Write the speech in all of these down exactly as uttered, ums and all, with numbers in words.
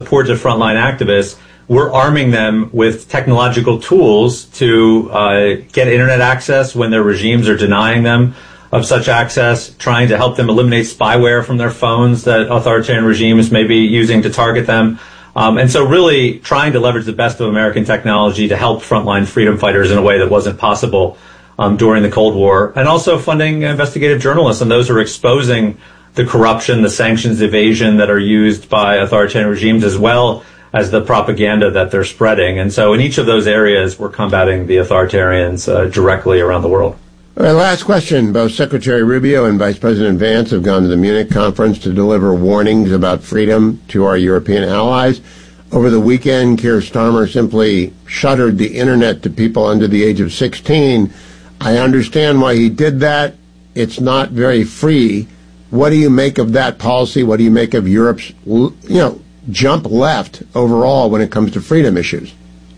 support to frontline activists, we're arming them with technological tools to uh, get internet access when their regimes are denying them of such access, trying to help them eliminate spyware from their phones that authoritarian regimes may be using to target them. Um, and so really trying to leverage the best of American technology to help frontline freedom fighters in a way that wasn't possible um, during the Cold War. And also funding investigative journalists and those who are exposing the corruption, the sanctions evasion that are used by authoritarian regimes, as well as the propaganda that they're spreading. And so in each of those areas, we're combating the authoritarians uh, directly around the world. All right, last question. Both Secretary Rubio and Vice President Vance have gone to the Munich conference to deliver warnings about freedom to our European allies. Over the weekend, Keir Starmer simply shuttered the Internet to people under the age of sixteen. I understand why he did that. It's not very free. What do you make of that policy? What do you make of Europe's, you know, jump left overall when it comes to freedom issues?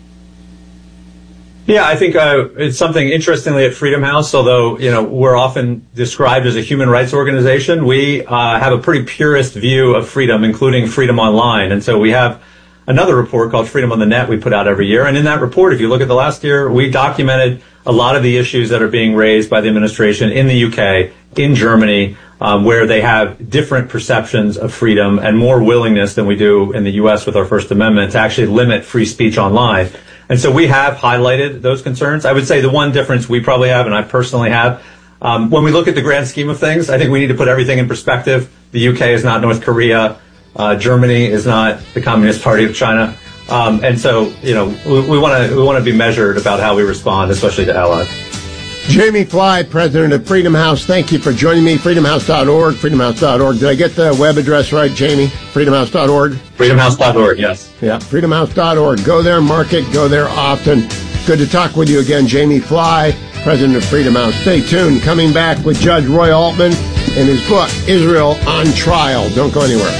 Yeah, I think uh, it's something interestingly at Freedom House, although, you know, we're often described as a human rights organization, we uh, have a pretty purist view of freedom, including freedom online. And so we have another report called Freedom on the Net we put out every year. And in that report, if you look at the last year, we documented a lot of the issues that are being raised by the administration in the U K, in Germany, um, where they have different perceptions of freedom and more willingness than we do in the U S with our First Amendment to actually limit free speech online. And so we have highlighted those concerns. I would say the one difference we probably have, and I personally have, um, when we look at the grand scheme of things, I think we need to put everything in perspective. The U K is not North Korea. Uh, Germany is not the Communist Party of China. Um, and so, you know, we want to we want to be measured about how we respond, especially to allies. Jamie Fly, president of Freedom House, thank you for joining me. freedom house dot org, freedom house dot org. Did I get the web address right, Jamie? freedom house dot org? freedom house dot org, yes. Yeah, freedom house dot org. Go there, mark it, go there often. Good to talk with you again, Jamie Fly, president of Freedom House. Stay tuned. Coming back with Judge Roy Altman and his book, Israel on Trial. Don't go anywhere.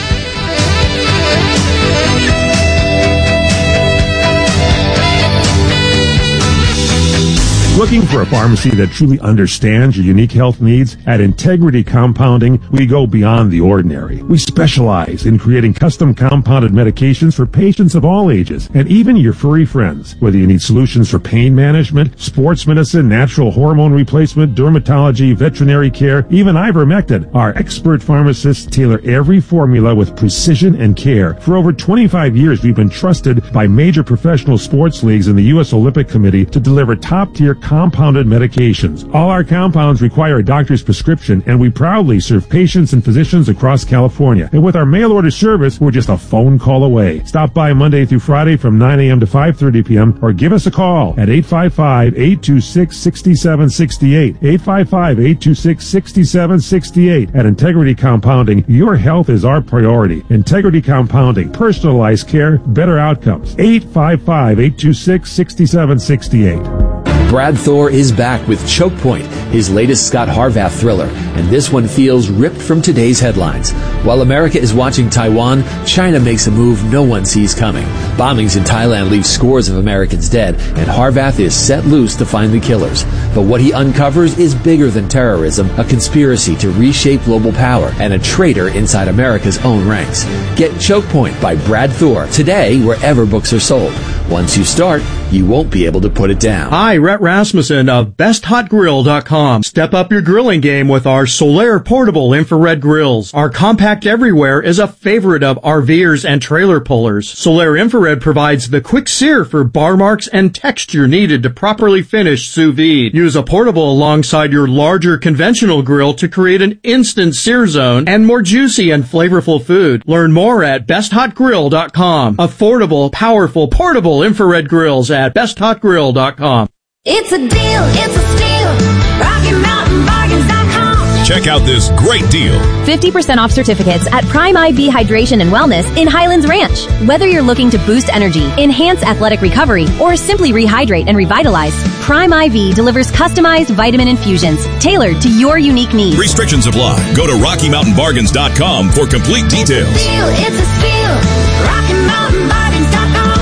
Looking for a pharmacy that truly understands your unique health needs? At Integrity Compounding, we go beyond the ordinary. We specialize in creating custom compounded medications for patients of all ages, and even your furry friends. Whether you need solutions for pain management, sports medicine, natural hormone replacement, dermatology, veterinary care, even ivermectin, our expert pharmacists tailor every formula with precision and care. For over twenty-five years, we've been trusted by major professional sports leagues and the U S Olympic Committee to deliver top-tier compounded medications. All our compounds require a doctor's prescription, and we proudly serve patients and physicians across California. And with our mail order service, we're just a phone call away. Stop by Monday through Friday from nine a.m. to five thirty p.m. or give us a call at eight five five, eight two six, six seven six eight. eight five five, eight two six, six seven six eight. At Integrity Compounding, your health is our priority. Integrity Compounding, personalized care, better outcomes. eight five five, eight two six, six seven six eight. Brad Thor is back with Choke Point, his latest Scott Harvath thriller, and this one feels ripped from today's headlines. While America is watching Taiwan, China makes a move no one sees coming. Bombings in Thailand leave scores of Americans dead, and Harvath is set loose to find the killers. But what he uncovers is bigger than terrorism, a conspiracy to reshape global power, and a traitor inside America's own ranks. Get Choke Point by Brad Thor today wherever books are sold. Once you start, you won't be able to put it down. Hi, Rhett Rasmussen of best hot grill dot com. Step up your grilling game with our Solaire portable infrared grills. Our compact everywhere is a favorite of RVers and trailer pullers. Solaire infrared provides the quick sear for bar marks and texture needed to properly finish sous vide. Use a portable alongside your larger conventional grill to create an instant sear zone and more juicy and flavorful food. Learn more at best hot grill dot com. Affordable, powerful, portable infrared grills at best hot grill dot com. It's a deal, it's a steal. Rocky Mountain Bargains dot com. Check out this great deal. fifty percent off certificates at Prime I V Hydration and Wellness in Highlands Ranch. Whether you're looking to boost energy, enhance athletic recovery, or simply rehydrate and revitalize, Prime I V delivers customized vitamin infusions tailored to your unique needs. Restrictions apply. Go to Rocky Mountain Bargains dot com for complete details. It's a deal, it's a steal. Rocky Mountain Bargains dot com.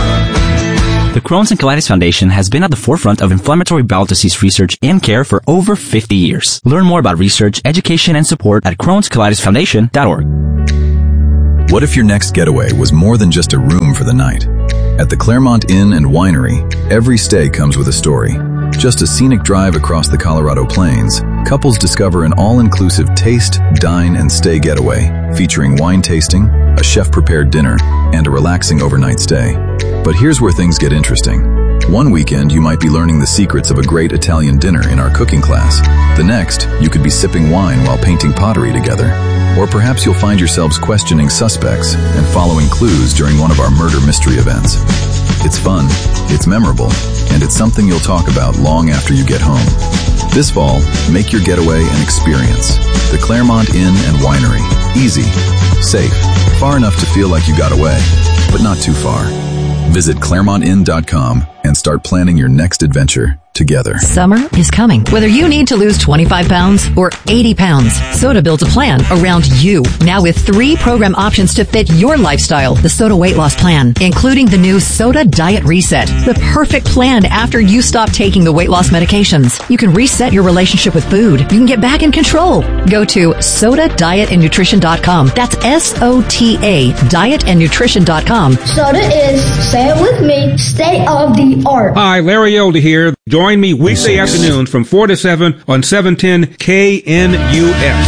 The Crohn's and Colitis Foundation has been at the forefront of inflammatory bowel disease research and care for over fifty years. Learn more about research, education, and support at crohns colitis foundation dot org. What if your next getaway was more than just a room for the night? At the Claremont Inn and Winery, every stay comes with a story. Just a scenic drive across the Colorado Plains, couples discover an all-inclusive taste, dine, and stay getaway, featuring wine tasting, a chef-prepared dinner, and a relaxing overnight stay. But here's where things get interesting. One weekend, you might be learning the secrets of a great Italian dinner in our cooking class. The next, you could be sipping wine while painting pottery together. Or perhaps you'll find yourselves questioning suspects and following clues during one of our murder mystery events. It's fun, it's memorable, and it's something you'll talk about long after you get home. This fall, make your getaway an experience. The Claremont Inn and Winery. Easy, safe, far enough to feel like you got away, but not too far. Visit Claremont Inn dot com and start planning your next adventure together. Summer is coming. Whether you need to lose twenty-five pounds or eighty pounds, Soda builds a plan around you. Now with three program options to fit your lifestyle. The Soda Weight Loss Plan, including the new Soda Diet Reset. The perfect plan after you stop taking the weight loss medications. You can reset your relationship with food. You can get back in control. Go to Soda Diet and Nutrition dot com. That's S O T A, diet and nutrition dot com. Soda is, say it with me, state of the art. Hi, Larry Older here. Join me weekday afternoons from four to seven on seven ten K N U S.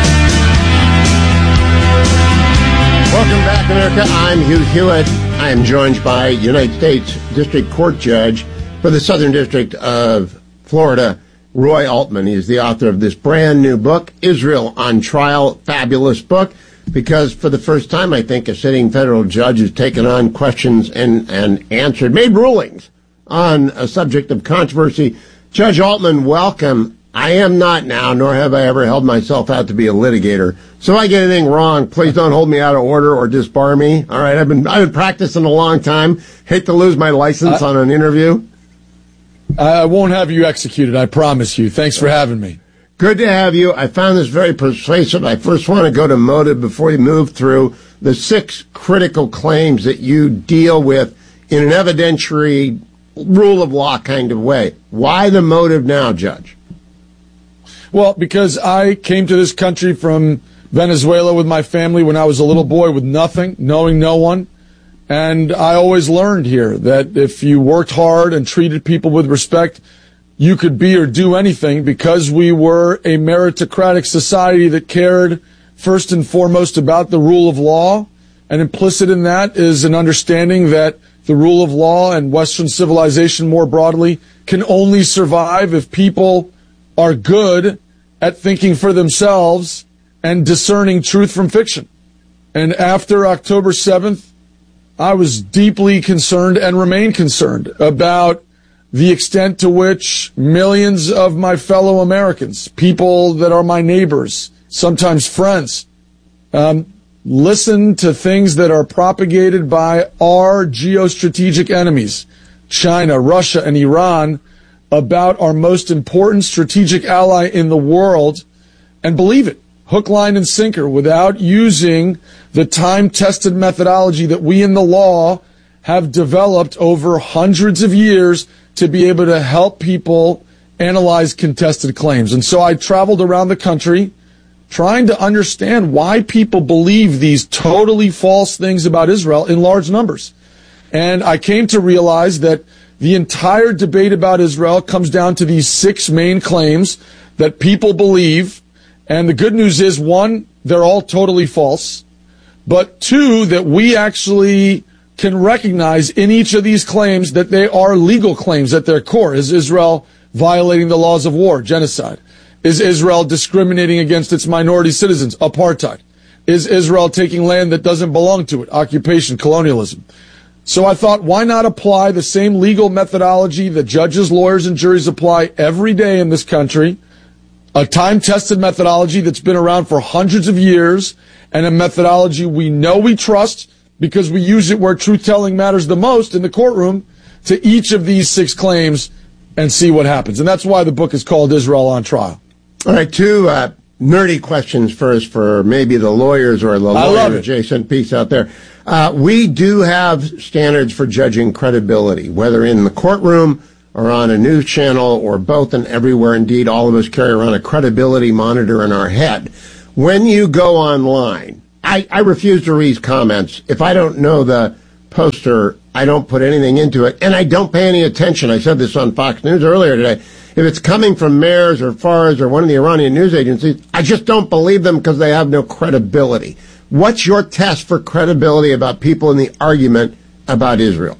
Welcome back, America. I'm Hugh Hewitt. I am joined by United States District Court Judge for the Southern District of Florida, Roy Altman. He is the author of this brand new book, Israel on Trial. Fabulous book, because for the first time, I think, a sitting federal judge has taken on questions and, and answered, made rulings on a subject of controversy. Judge Altman, welcome. I am not now, nor have I ever held myself out to be a litigator. So if I get anything wrong, please don't hold me out of order or disbar me. All right, I've been I've been practicing a long time. Hate to lose my license I, on an interview. I won't have you executed, I promise you. Thanks for having me. Good to have you. I found this very persuasive. I first want to go to motive before you move through the six critical claims that you deal with in an evidentiary rule of law kind of way. Why the motive now, Judge? Well, because I came to this country from Venezuela with my family when I was a little boy with nothing, knowing no one. And I always learned here that if you worked hard and treated people with respect, you could be or do anything, because we were a meritocratic society that cared first and foremost about the rule of law. And implicit in that is an understanding that the rule of law and Western civilization more broadly can only survive if people are good at thinking for themselves and discerning truth from fiction. And after October seventh, I was deeply concerned and remain concerned about the extent to which millions of my fellow Americans, people that are my neighbors, sometimes friends, um, listen to things that are propagated by our geostrategic enemies, China, Russia, and Iran, about our most important strategic ally in the world, and believe it, hook, line, and sinker, without using the time-tested methodology that we in the law have developed over hundreds of years to be able to help people analyze contested claims. And so I traveled around the country trying to understand why people believe these totally false things about Israel in large numbers. And I came to realize that the entire debate about Israel comes down to these six main claims that people believe. And the good news is, one, they're all totally false. But two, that we actually can recognize in each of these claims that they are legal claims at their core. Is Israel violating the laws of war, genocide? Is Israel discriminating against its minority citizens, apartheid? Is Israel taking land that doesn't belong to it, occupation, colonialism? So I thought, why not apply the same legal methodology that judges, lawyers, and juries apply every day in this country, a time-tested methodology that's been around for hundreds of years, and a methodology we know we trust because we use it where truth-telling matters the most, in the courtroom, to each of these six claims and see what happens. And that's why the book is called Israel on Trial. All right, two uh, nerdy questions first for maybe the lawyers or the lawyer-adjacent piece out there. Uh, we do have standards for judging credibility, whether in the courtroom or on a news channel or both and everywhere. Indeed, all of us carry around a credibility monitor in our head. When you go online, I, I refuse to read comments. If I don't know the poster, I don't put anything into it, and I don't pay any attention. I said this on Fox News earlier today. If it's coming from Mers or Fars or one of the Iranian news agencies, I just don't believe them because they have no credibility. What's your test for credibility about people in the argument about Israel?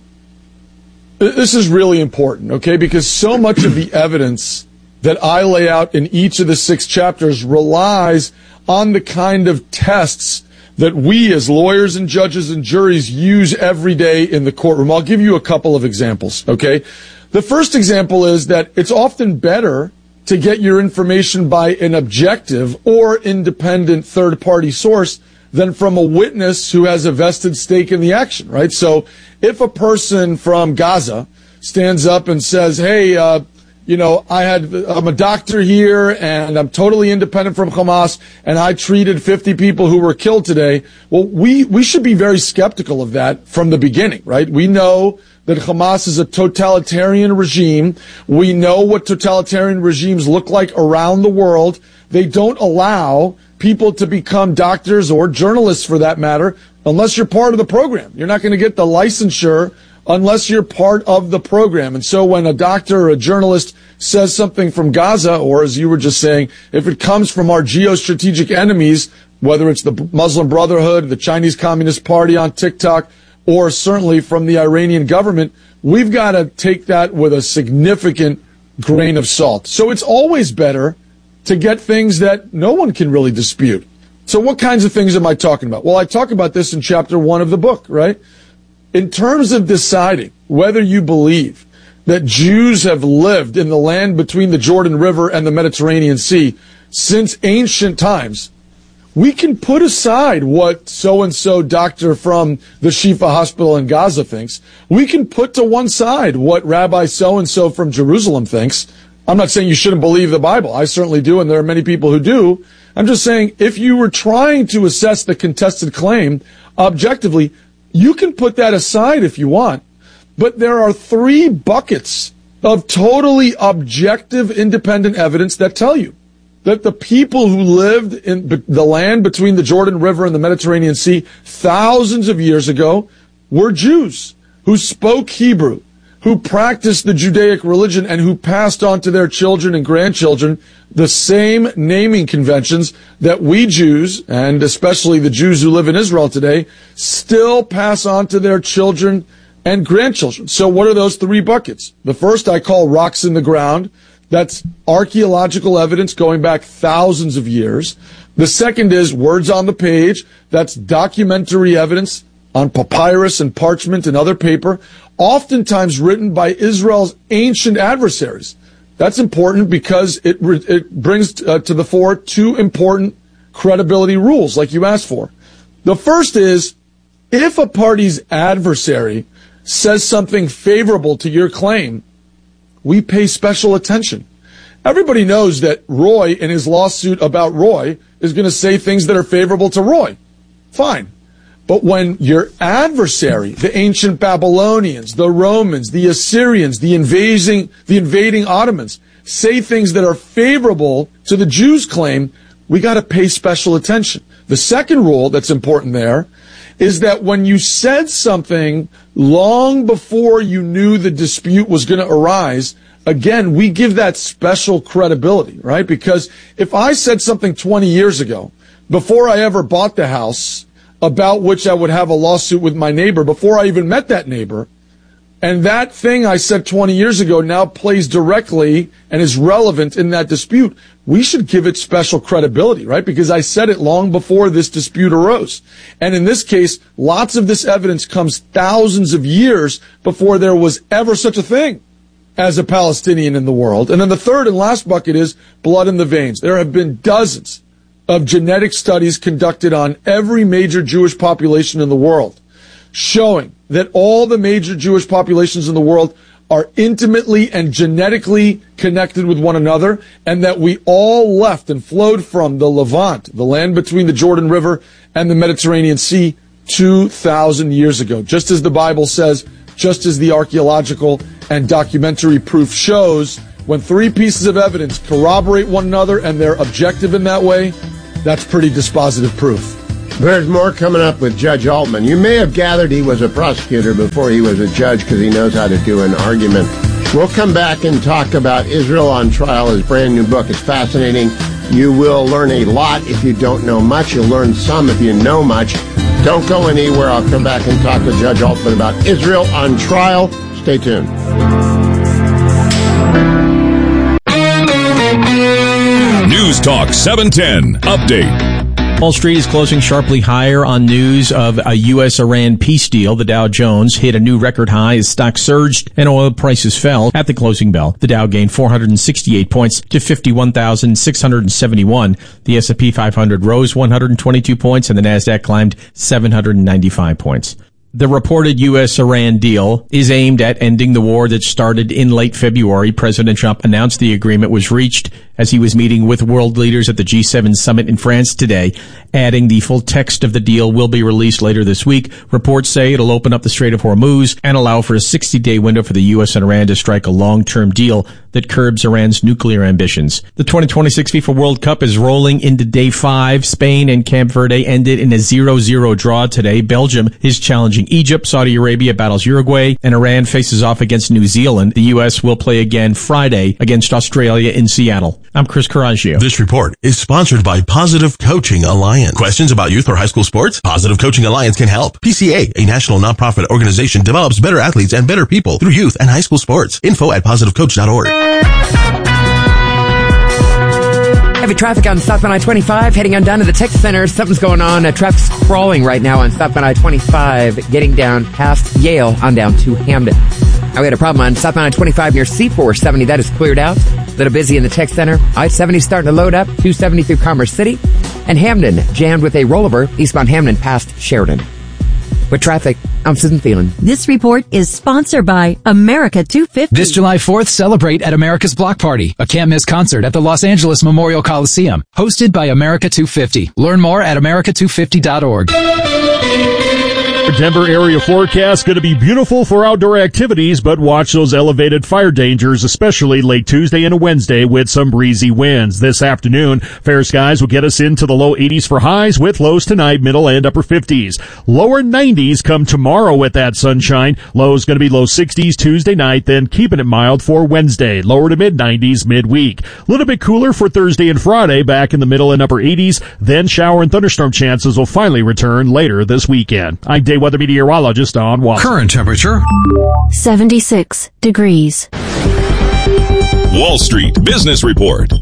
This is really important, okay, because so much of the evidence that I lay out in each of the six chapters relies on the kind of tests that we as lawyers and judges and juries use every day in the courtroom. I'll give you a couple of examples, okay? The first example is that it's often better to get your information by an objective or independent third-party source than from a witness who has a vested stake in the action, right? So if a person from Gaza stands up and says, hey, uh, you know, I had, I'm a doctor here and I'm totally independent from Hamas and I treated fifty people who were killed today. Well, we, we should be very skeptical of that from the beginning, right? We know that Hamas is a totalitarian regime. We know what totalitarian regimes look like around the world. They don't allow people to become doctors or journalists for that matter unless you're part of the program. You're not going to get the licensure unless you're part of the program. And so when a doctor or a journalist says something from Gaza, or as you were just saying, if it comes from our geostrategic enemies, whether it's the Muslim Brotherhood, the Chinese Communist Party on TikTok, or certainly from the Iranian government, we've got to take that with a significant grain of salt. So it's always better to get things that no one can really dispute. So what kinds of things am I talking about? Well, I talk about this in chapter one of the book, right? In terms of deciding whether you believe that Jews have lived in the land between the Jordan River and the Mediterranean Sea since ancient times, we can put aside what so-and-so doctor from the Shifa Hospital in Gaza thinks. We can put to one side what Rabbi so-and-so from Jerusalem thinks. I'm not saying you shouldn't believe the Bible. I certainly do, and there are many people who do. I'm just saying if you were trying to assess the contested claim objectively, you can put that aside if you want. But there are three buckets of totally objective, independent evidence that tell you that the people who lived in the land between the Jordan River and the Mediterranean Sea thousands of years ago were Jews who spoke Hebrew, who practiced the Judaic religion, and who passed on to their children and grandchildren the same naming conventions that we Jews, and especially the Jews who live in Israel today, still pass on to their children and grandchildren. So what are those three buckets? The first I call rocks in the ground. That's archaeological evidence going back thousands of years. The second is words on the page. That's documentary evidence on papyrus and parchment and other paper, oftentimes written by Israel's ancient adversaries. That's important because it it brings uh, to the fore two important credibility rules, like you asked for. The first is, if a party's adversary says something favorable to your claim, we pay special attention. Everybody knows that Roy, in his lawsuit about Roy, is going to say things that are favorable to Roy. Fine. But when your adversary, the ancient Babylonians, the Romans, the Assyrians, the invading, the invading Ottomans, say things that are favorable to the Jews' claim, we got to pay special attention. The second rule that's important there is that when you said something long before you knew the dispute was going to arise, again, we give that special credibility, right? Because if I said something twenty years ago, before I ever bought the house, about which I would have a lawsuit with my neighbor before I even met that neighbor, and that thing I said twenty years ago now plays directly and is relevant in that dispute, we should give it special credibility, right? Because I said it long before this dispute arose. And in this case, lots of this evidence comes thousands of years before there was ever such a thing as a Palestinian in the world. And then the third and last bucket is blood in the veins. There have been dozens of genetic studies conducted on every major Jewish population in the world, showing that all the major Jewish populations in the world are intimately and genetically connected with one another, and that we all left and flowed from the Levant, the land between the Jordan River and the Mediterranean Sea, two thousand years ago. Just as the Bible says, just as the archaeological and documentary proof shows, when three pieces of evidence corroborate one another and they're objective in that way, that's pretty dispositive proof. There's more coming up with Judge Altman. You may have gathered he was a prosecutor before he was a judge because he knows how to do an argument. We'll come back and talk about Israel on Trial, his brand new book. It's fascinating. You will learn a lot if you don't know much. You'll learn some if you know much. Don't go anywhere. I'll come back and talk with Judge Altman about Israel on Trial. Stay tuned. News Talk seven ten Update. Wall Street is closing sharply higher on news of a U S Iran peace deal. The Dow Jones hit a new record high as stocks surged and oil prices fell. At the closing bell, the Dow gained four hundred sixty-eight points to fifty-one thousand six hundred seventy-one. The S and P five hundred rose one hundred twenty-two points and the Nasdaq climbed seven hundred ninety-five points. The reported U S Iran deal is aimed at ending the war that started in late February. President Trump announced the agreement was reached as he was meeting with world leaders at the G seven summit in France today, adding the full text of the deal will be released later this week. Reports say it'll open up the Strait of Hormuz and allow for a sixty-day window for the U S and Iran to strike a long-term deal that curbs Iran's nuclear ambitions. The twenty twenty-six FIFA World Cup is rolling into day five. Spain and Cape Verde ended in a zero zero draw today. Belgium is challenging Egypt. Saudi Arabia battles Uruguay, and Iran faces off against New Zealand. The U S will play again Friday against Australia in Seattle. I'm Chris Coraggio. This report is sponsored by Positive Coaching Alliance. Questions about youth or high school sports? Positive Coaching Alliance can help. P C A, a national nonprofit organization, develops better athletes and better people through youth and high school sports. Info at positive coach dot org. Heavy traffic on southbound I twenty-five, heading on down to the tech center. Something's going on. Uh, traffic's crawling right now on southbound I twenty-five, getting down past Yale on down to Hamden. Now, we had a problem on southbound I twenty-five near C four seventy. That is cleared out. A little busy in the tech center. I seventy starting to load up. two seventy through Commerce City. And Hamden jammed with a rollover eastbound Hamden past Sheridan. With traffic, I'm Susan Thielen. This report is sponsored by America two fifty. This July fourth, celebrate at America's Block Party, a can't-miss concert at the Los Angeles Memorial Coliseum, hosted by America two fifty. Learn more at america two fifty dot org. Denver area forecast going to be beautiful for outdoor activities, but watch those elevated fire dangers, especially late Tuesday and Wednesday with some breezy winds. This afternoon, fair skies will get us into the low eighties for highs with lows tonight, middle and upper fifties. Lower nineties come tomorrow with that sunshine. Lows going to be low sixties Tuesday night, then keeping it mild for Wednesday. Lower to mid nineties midweek. A little bit cooler for Thursday and Friday, back in the middle and upper eighties. Then shower and thunderstorm chances will finally return later this weekend. I'm Day Weather meteorologist Don Watson. Current temperature seventy-six degrees. Wall Street Business Report.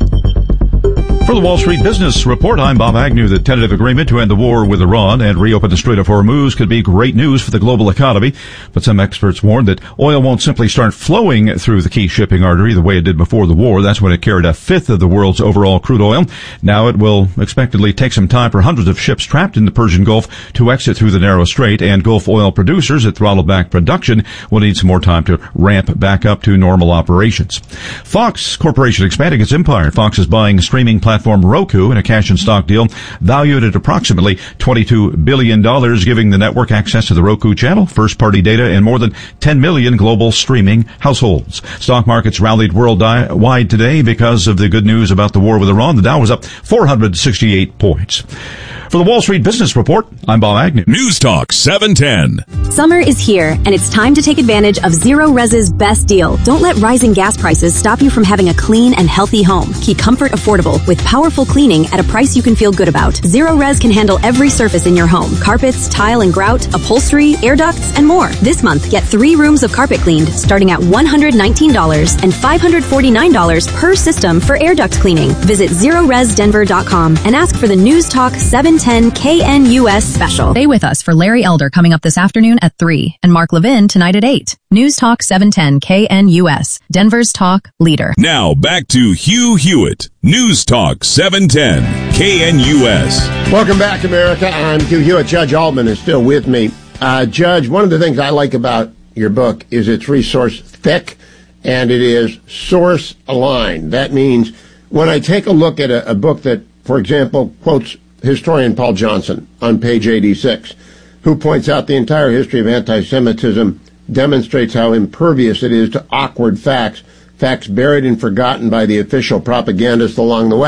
For the Wall Street Business Report, I'm Bob Agnew. The tentative agreement to end the war with Iran and reopen the Strait of Hormuz could be great news for the global economy, but some experts warn that oil won't simply start flowing through the key shipping artery the way it did before the war. That's when it carried a fifth of the world's overall crude oil. Now it will expectedly take some time for hundreds of ships trapped in the Persian Gulf to exit through the narrow strait, and Gulf oil producers that throttled back production will need some more time to ramp back up to normal operations. Fox Corporation expanding its empire. Fox is buying streaming platform Roku in a cash and stock deal valued at approximately twenty-two billion dollars, giving the network access to the Roku channel, first-party data, and more than ten million global streaming households. Stock markets rallied worldwide today because of the good news about the war with Iran. The Dow was up four hundred sixty-eight points. For the Wall Street Business Report, I'm Bob Agnew. News Talk seven ten. Summer is here, and it's time to take advantage of Zero Res's best deal. Don't let rising gas prices stop you from having a clean and healthy home. Keep comfort affordable with powerful cleaning at a price you can feel good about. Zero Res can handle every surface in your home. Carpets, tile and grout, upholstery, air ducts, and more. This month, get three rooms of carpet cleaned starting at one hundred nineteen dollars and five hundred forty-nine dollars per system for air duct cleaning. Visit zero res denver dot com and ask for the News Talk seven ten K N U S special. Stay with us for Larry Elder coming up this afternoon at three and Mark Levin tonight at eight. News Talk seven ten K N U S, Denver's talk leader. Now back to Hugh Hewitt. News Talk seven ten K N U S. Welcome back, America. I'm Hugh Hewitt. Judge Altman is still with me. Uh, Judge, one of the things I like about your book is it's resource thick and it is source aligned. That means when I take a look at a, a book that, for example, quotes historian Paul Johnson on page eighty-six, who points out the entire history of anti-Semitism demonstrates how impervious it is to awkward facts, facts buried and forgotten by the official propagandists along the way.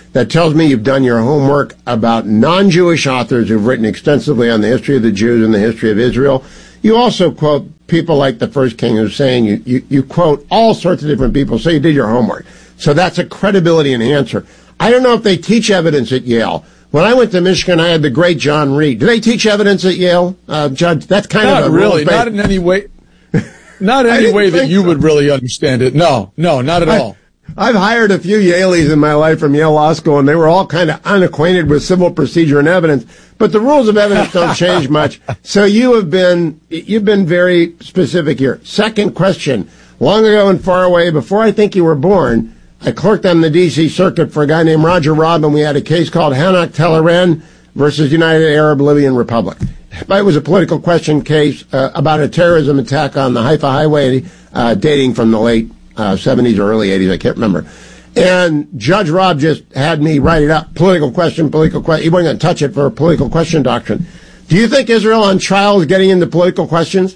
That tells me you've done your homework about non-Jewish authors who've written extensively on the history of the Jews and the history of Israel. You also quote people like the first king Hussein. You, you, you quote all sorts of different people, so you did your homework. So that's a credibility enhancer. I don't know if they teach evidence at Yale. When I went to Michigan, I had the great John Reed. Do they teach evidence at Yale, uh, Judge? That's kind not of a really, not in any way, not in any way that you so. would really understand it. No, no, not at I, all. I've hired a few Yaleys in my life from Yale Law School, and they were all kind of unacquainted with civil procedure and evidence. But the rules of evidence don't change much. So you have been you've been very specific here. Second question: long ago and far away, before I think you were born, I clerked on the D C Circuit for a guy named Roger Robb, and we had a case called Hanok Telerin versus United Arab Libyan Republic. It was a political question case uh, about a terrorism attack on the Haifa Highway uh, dating from the late uh, seventies or early eighties, I can't remember. And Judge Robb just had me write it up, political question, political question. He wasn't going to touch it for a political question doctrine. Do you think Israel on trial is getting into political questions?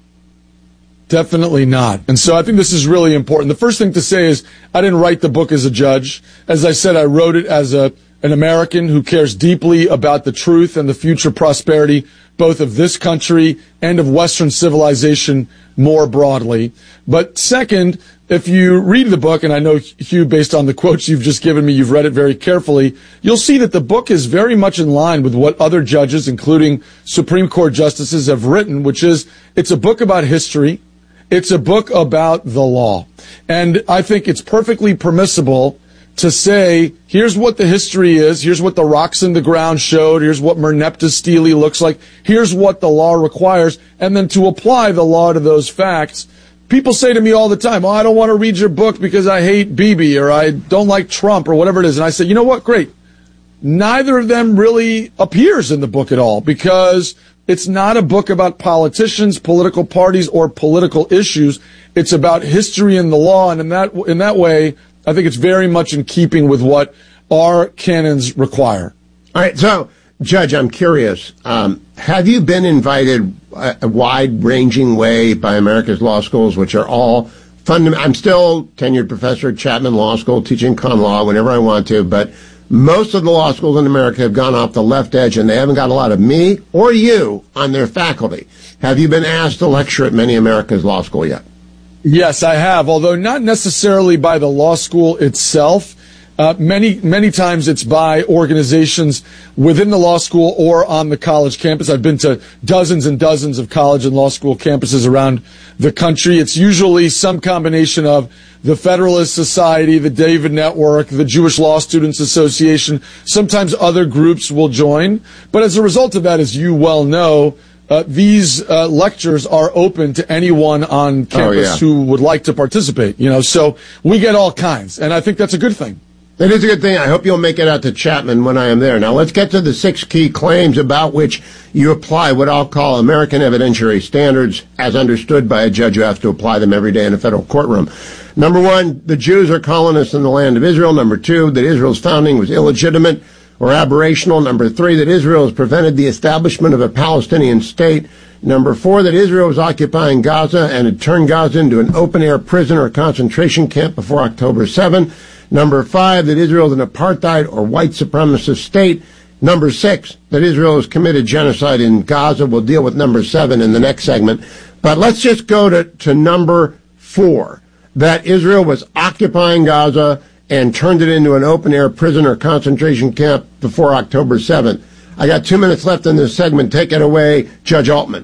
Definitely not. And so I think this is really important. The first thing to say is I didn't write the book as a judge. As I said, I wrote it as a an American who cares deeply about the truth and the future prosperity both of this country and of Western civilization more broadly. But second, if you read the book, and I know, Hugh, based on the quotes you've just given me, you've read it very carefully, you'll see that the book is very much in line with what other judges, including Supreme Court justices, have written, which is it's a book about history. It's a book about the law. And I think it's perfectly permissible to say, here's what the history is, here's what the rocks in the ground showed, here's what Merneptah Stele looks like, here's what the law requires, and then to apply the law to those facts. People say to me all the time, oh, I don't want to read your book because I hate Bibi, or I don't like Trump, or whatever it is. And I say, you know what, great. Neither of them really appears in the book at all, because it's not a book about politicians, political parties, or political issues. It's about history and the law, and in that in that way, I think it's very much in keeping with what our canons require. All right, so, Judge, I'm curious. Um, have you been invited a, a wide-ranging way by America's law schools, which are all fundamental? I'm still tenured professor at Chapman Law School, teaching con law whenever I want to, but most of the law schools in America have gone off the left edge, and they haven't got a lot of me or you on their faculty. Have you been asked to lecture at many America's law school yet? Yes, I have, although not necessarily by the law school itself. Uh, many, many times it's by organizations within the law school or on the college campus. I've been to dozens and dozens of college and law school campuses around the country. It's usually some combination of the Federalist Society, the David Network, the Jewish Law Students Association. Sometimes other groups will join. But as a result of that, as you well know, Uh, these uh, lectures are open to anyone on campus oh, yeah. who would like to participate. You know, so we get all kinds, and I think that's a good thing. It is a good thing. I hope you'll make it out to Chapman when I am there. Now, let's get to the six key claims about which you apply what I'll call American evidentiary standards, as understood by a judge who has to apply them every day in a federal courtroom. Number one, the Jews are colonists in the land of Israel. Number two, that Israel's founding was illegitimate or aberrational. Number three, that Israel has prevented the establishment of a Palestinian state. Number four, that Israel was occupying Gaza and had turned Gaza into an open-air prison or concentration camp before October seventh. Number five, that Israel is an apartheid or white supremacist state. Number six, that Israel has committed genocide in Gaza. We'll deal with number seven in the next segment. But let's just go to, to number four, that Israel was occupying Gaza and turned it into an open-air prison or concentration camp before October seventh. I got two minutes left in this segment. Take it away, Judge Altman.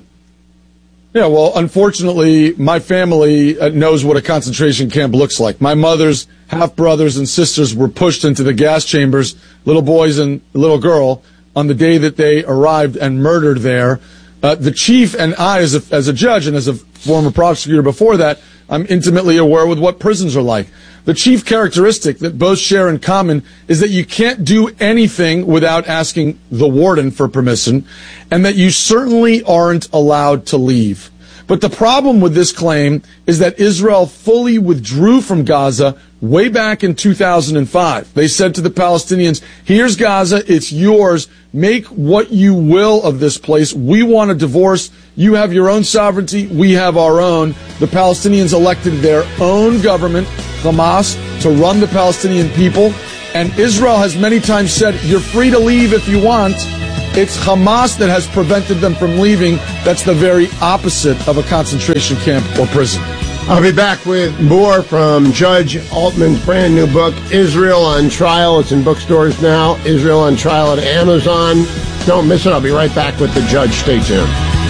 Yeah, well, unfortunately, my family knows what a concentration camp looks like. My mother's half-brothers and sisters were pushed into the gas chambers, little boys and little girl, on the day that they arrived and murdered there. Uh, the chief and I, as a, as a judge and as a former prosecutor before that, I'm intimately aware with what prisons are like. The chief characteristic that both share in common is that you can't do anything without asking the warden for permission, and that you certainly aren't allowed to leave. But the problem with this claim is that Israel fully withdrew from Gaza way back in two thousand five. They said to the Palestinians, here's Gaza, it's yours, make what you will of this place. We want a divorce. You have your own sovereignty, we have our own. The Palestinians elected their own government, Hamas, to run the Palestinian people. And Israel has many times said, you're free to leave if you want. It's Hamas that has prevented them from leaving. That's the very opposite of a concentration camp or prison. I'll be back with more from Judge Altman's brand new book, Israel on Trial. It's in bookstores now. Israel on Trial at Amazon. Don't miss it. I'll be right back with the judge. Stay tuned.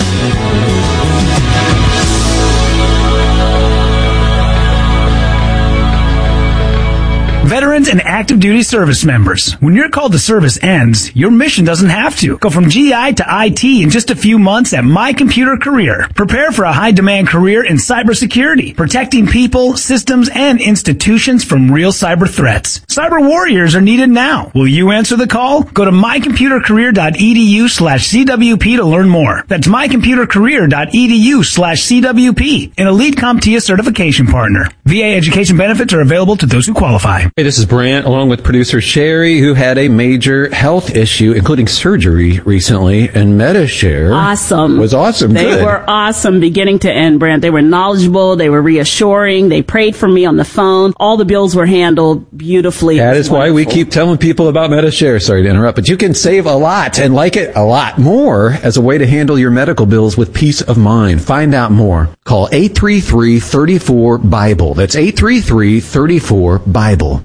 Veterans and active duty service members, when your call to service ends, your mission doesn't have to. Go from G I to I T in just a few months at My Computer Career. Prepare for a high-demand career in cybersecurity, protecting people, systems, and institutions from real cyber threats. Cyber warriors are needed now. Will you answer the call? Go to mycomputercareer.edu slash CWP to learn more. That's mycomputercareer.edu slash CWP, an elite CompTIA certification partner. V A education benefits are available to those who qualify. Hey, this is Brant, along with producer Sherry, who had a major health issue, including surgery recently, and MediShare awesome. was awesome. They Good. were awesome beginning to end, Brant. They were knowledgeable. They were reassuring. They prayed for me on the phone. All the bills were handled beautifully. That is why we keep telling people about MediShare. Sorry to interrupt, but you can save a lot and like it a lot more as a way to handle your medical bills with peace of mind. Find out more. Call eight three three, three four, BIBLE. That's eight three three, three four, BIBLE.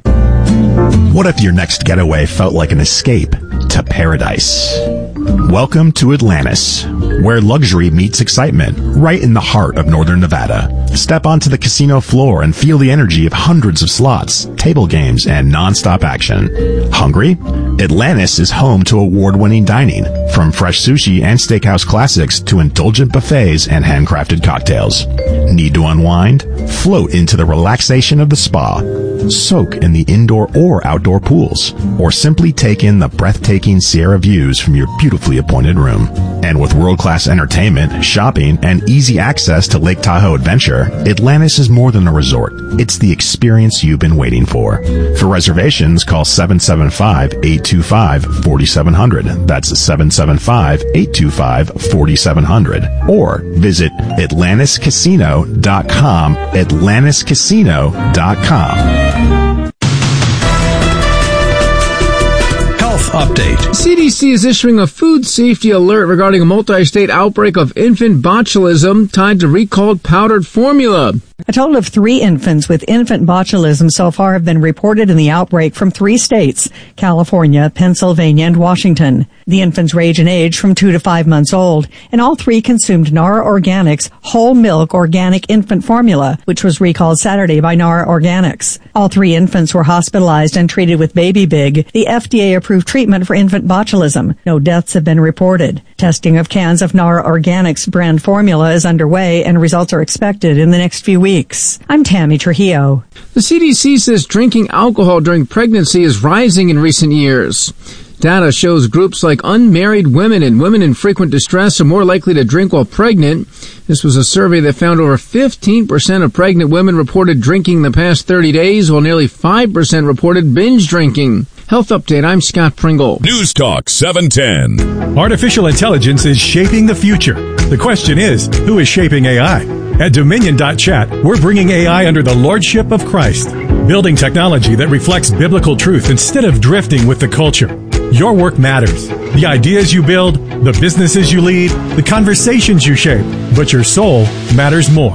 What if your next getaway felt like an escape to paradise? Welcome to Atlantis, where luxury meets excitement, right in the heart of northern Nevada. Step onto the casino floor and feel the energy of hundreds of slots, table games, and non-stop action. Hungry? Atlantis is home to award-winning dining, from fresh sushi and steakhouse classics to indulgent buffets and handcrafted cocktails. Need to unwind? Float into the relaxation of the spa. Soak in the indoor or outdoor pools, or simply take in the breathtaking Sierra views from your beautifully appointed room. And with world-class entertainment, shopping, and easy access to Lake Tahoe Adventure, Atlantis is more than a resort. It's the experience you've been waiting for. For reservations, call seven seven five, eight two five, four seven zero zero. That's seven seven five, eight two five, four seven zero zero. Or visit Atlantis Casino dot com, Atlantis Casino dot com. Update. C D C is issuing a food safety alert regarding a multi-state outbreak of infant botulism tied to recalled powdered formula. A total of three infants with infant botulism so far have been reported in the outbreak from three states, California, Pennsylvania, and Washington. The infants range in age from two to five months old, and all three consumed Nara Organics whole milk organic infant formula, which was recalled Saturday by Nara Organics. All three infants were hospitalized and treated with Baby Big, the F D A-approved treatment for infant botulism. No deaths have been reported. Testing of cans of Nara Organics brand formula is underway, and results are expected in the next few weeks. I'm Tammy Trujillo. The C D C says drinking alcohol during pregnancy is rising in recent years. Data shows groups like unmarried women and women in frequent distress are more likely to drink while pregnant. This was a survey that found over fifteen percent of pregnant women reported drinking in the past thirty days, while nearly five percent reported binge drinking. Health Update, I'm Scott Pringle. News Talk seven ten. Artificial intelligence is shaping the future. The question is, who is shaping A I? At Dominion dot chat, we're bringing A I under the lordship of Christ, building technology that reflects biblical truth instead of drifting with the culture. Your work matters. The ideas you build, the businesses you lead, the conversations you shape, but your soul matters more.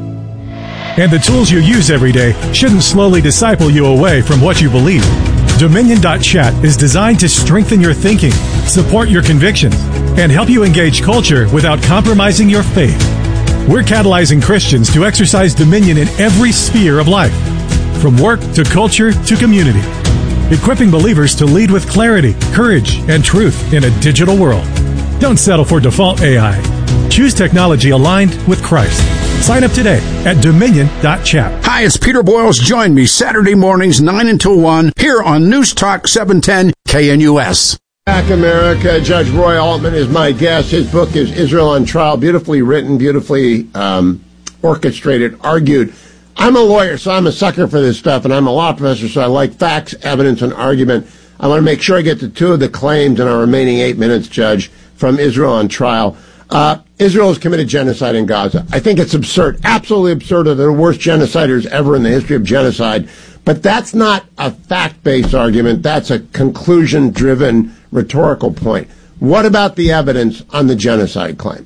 And the tools you use every day shouldn't slowly disciple you away from what you believe. Dominion dot chat is designed to strengthen your thinking, support your convictions, and help you engage culture without compromising your faith. We're catalyzing Christians to exercise dominion in every sphere of life, from work to culture to community, equipping believers to lead with clarity, courage, and truth in a digital world. Don't settle for default A I. Choose technology aligned with Christ. Sign up today at Dominion dot chat. Hi, it's Peter Boyles. Join me Saturday mornings, nine until one, here on News Talk seven ten K N U S. Back America. Judge Roy Altman is my guest. His book is Israel on Trial. Beautifully written, beautifully um, orchestrated, argued. I'm a lawyer, so I'm a sucker for this stuff, and I'm a law professor, so I like facts, evidence, and argument. I want to make sure I get to two of the claims in our remaining eight minutes, Judge, from Israel on Trial. Uh, Israel has committed genocide in Gaza. I think it's absurd, absolutely absurd. They're the worst genociders ever in the history of genocide. But that's not a fact-based argument. That's a conclusion-driven rhetorical point. What about the evidence on the genocide claim?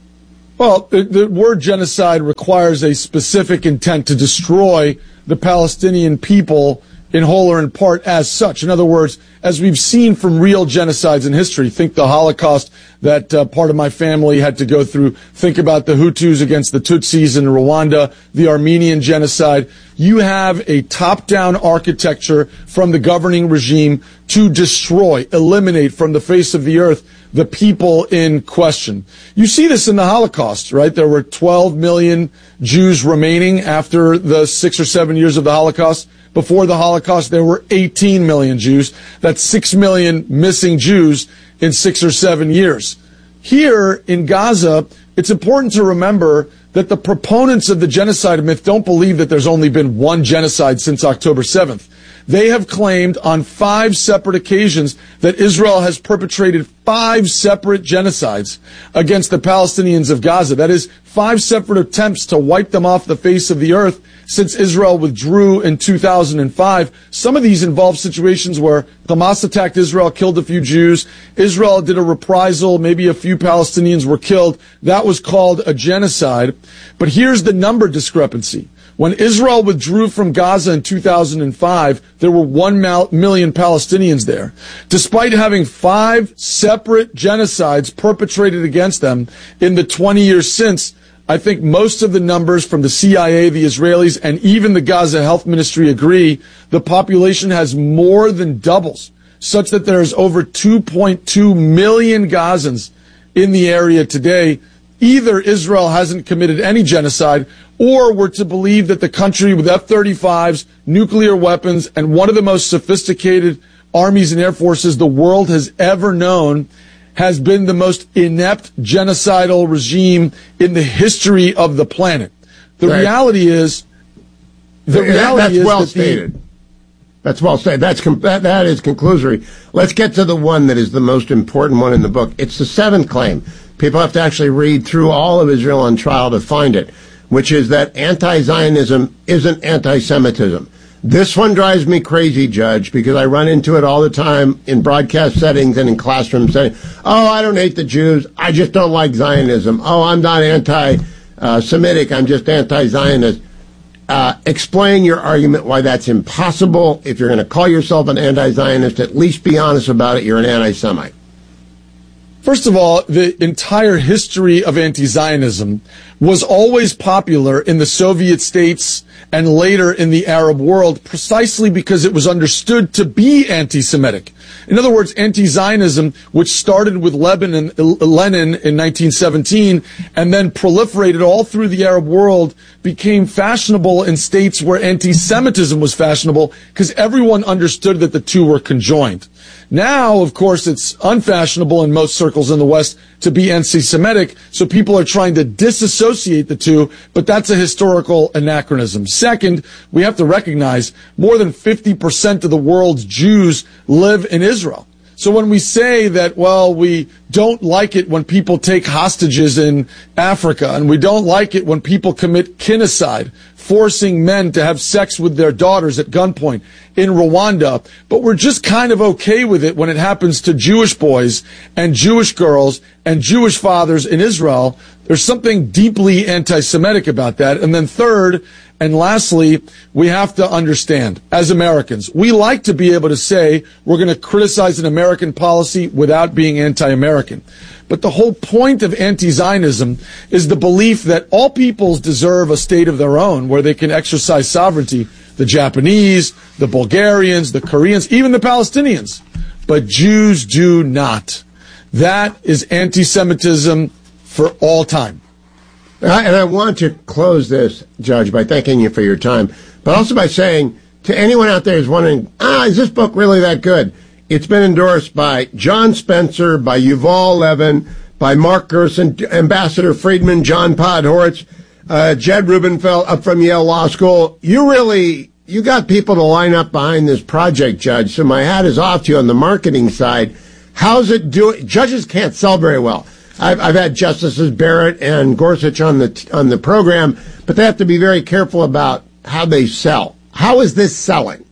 Well, the, the word genocide requires a specific intent to destroy the Palestinian people in whole or in part as such. In other words, as we've seen from real genocides in history, think the Holocaust that uh, part of my family had to go through, think about the Hutus against the Tutsis in Rwanda, the Armenian genocide. You have a top-down architecture from the governing regime to destroy, eliminate from the face of the earth the people in question. You see this in the Holocaust, right? There were twelve million Jews remaining after the six or seven years of the Holocaust. Before the Holocaust, there were eighteen million Jews. That's six million missing Jews in six or seven years. Here in Gaza, it's important to remember that the proponents of the genocide myth don't believe that there's only been one genocide since October seventh. They have claimed on five separate occasions that Israel has perpetrated five separate genocides against the Palestinians of Gaza. That is, five separate attempts to wipe them off the face of the earth since Israel withdrew in two thousand five. Some of these involve situations where Hamas attacked Israel, killed a few Jews. Israel did a reprisal. Maybe a few Palestinians were killed. That was called a genocide. But here's the number discrepancy. When Israel withdrew from Gaza in two thousand five, there were one million Palestinians there. Despite having five separate genocides perpetrated against them in the twenty years since, I think most of the numbers from the C I A, the Israelis, and even the Gaza Health Ministry agree the population has more than doubles, such that there is over two point two million Gazans in the area today. Either Israel hasn't committed any genocide, or we're to believe that the country with F thirty-fives, nuclear weapons, and one of the most sophisticated armies and air forces the world has ever known has been the most inept genocidal regime in the history of the planet. The right. reality is, the that, reality that's is well that stated. The, that's well stated. That's com- that, that is conclusory. Let's get to the one that is the most important one in the book. It's the seventh claim. People have to actually read through all of Israel on Trial to find it, which is that anti-Zionism isn't anti-Semitism. This one drives me crazy, Judge, because I run into it all the time in broadcast settings and in classroom settings. Oh, I don't hate the Jews. I just don't like Zionism. Oh, I'm not anti-Semitic. I'm just anti-Zionist. Uh, explain your argument why that's impossible. If you're going to call yourself an anti-Zionist, at least be honest about it. You're an anti-Semite. First of all, the entire history of anti-Zionism was always popular in the Soviet states and later in the Arab world precisely because it was understood to be anti-Semitic. In other words, anti-Zionism, which started with Lebanon, Lenin in nineteen seventeen and then proliferated all through the Arab world, became fashionable in states where anti-Semitism was fashionable because everyone understood that the two were conjoined. Now, of course, it's unfashionable in most circles in the West to be anti-Semitic, so people are trying to disassociate the two, but that's a historical anachronism. Second, we have to recognize more than fifty percent of the world's Jews live in Israel. So when we say that, well, we don't like it when people take hostages in Africa, and we don't like it when people commit kinocide, forcing men to have sex with their daughters at gunpoint in Rwanda, but we're just kind of okay with it when it happens to Jewish boys and Jewish girls and Jewish fathers in Israel, there's something deeply anti-Semitic about that. And then third, and lastly, we have to understand, as Americans, we like to be able to say we're going to criticize an American policy without being anti-American. But the whole point of anti-Zionism is the belief that all peoples deserve a state of their own where they can exercise sovereignty. The Japanese, the Bulgarians, the Koreans, even the Palestinians. But Jews do not. That is anti-Semitism for all time. And I, and I want to close this, Judge, by thanking you for your time, but also by saying to anyone out there who's wondering, ah, is this book really that good? It's been endorsed by John Spencer, by Yuval Levin, by Mark Gerson, Ambassador Friedman, John Podhoretz, uh, Jed Rubenfeld up from Yale Law School. You really, you got people to line up behind this project, Judge, so my hat is off to you on the marketing side. How's it doing? Judges can't sell very well. I've, I've had Justices Barrett and Gorsuch on the on the program, but they have to be very careful about how they sell. How is this selling?